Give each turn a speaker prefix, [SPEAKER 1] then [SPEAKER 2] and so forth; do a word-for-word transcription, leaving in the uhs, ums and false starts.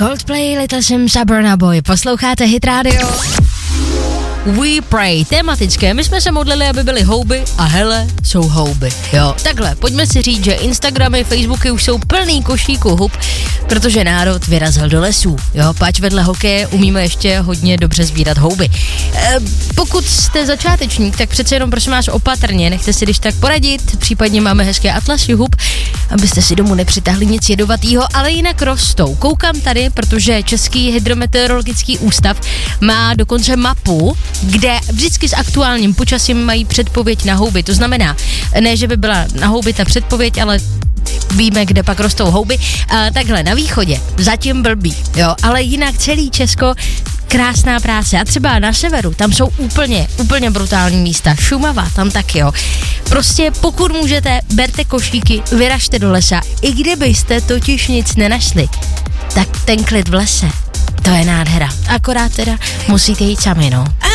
[SPEAKER 1] Coldplay, Little Sims a Burna Boy. Posloucháte Hit Radio. We pray, tematické. My jsme se modlili, aby byly houby a hele, jsou houby. Jo, takhle, pojďme si říct, že Instagramy, Facebooky už jsou plný košíků hub, protože národ vyrazil do lesů. Jo, pač vedle hokeje umíme ještě hodně dobře sbírat houby. E, pokud jste začátečník, tak přece jenom prosím vás opatrně, nechte si když tak poradit, případně máme hezké atlasy hub, abyste si domů nepřitáhli nic jedovatýho, ale jinak rostou. Koukám tady, protože Český hydrometeorologický ústav má dokonce mapu, kde vždycky s aktuálním počasím mají předpověď na houby. To znamená, ne, že by byla na houby ta předpověď, ale víme, kde pak rostou houby. A takhle, na východě, zatím blbý, jo, ale jinak celý Česko, krásná práce. A třeba na severu, tam jsou úplně, úplně brutální místa. Šumava, tam taky, jo. Prostě pokud můžete, berte košíky, vyražte do lesa. I kdybyste totiž nic nenašli, tak ten klid v lese, to je nádhera. Akorát teda musíte jít sami, no.